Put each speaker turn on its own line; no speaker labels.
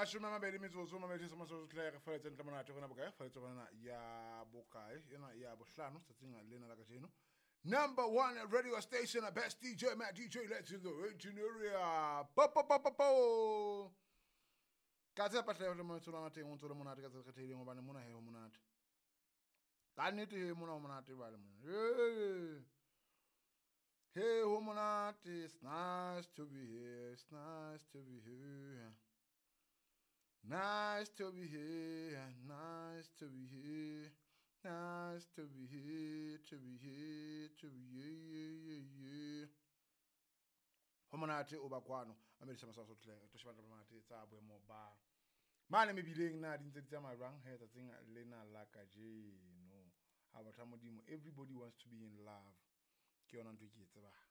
mashome a mabedi metsotso mabedi semaso tla re feletse ntle monate gona bokae feletse gona ya bokae ena ya bohlano tsatsing lena la kajeno number 1 radio station best DJ Matt DJ let's go engineer po ka tsa patla le mo tsona teng o ntse le monate ka tsa kgethileng gobane mona he ho monate ka nnete he mona ho monate ba le mona hey ho monate it's nice to be here it's nice to be here nice to be here nice to be here nice to be here to be here to be here ho monate o ba kwano a me ditshama sa sotlhe to shebana monate tsa boemo ba mane mebileng na dintse di tsamaya jwang he tsatsing lena la kajeno ha batho modimo everybody wants to be in love ke yona ntwe ke e tseba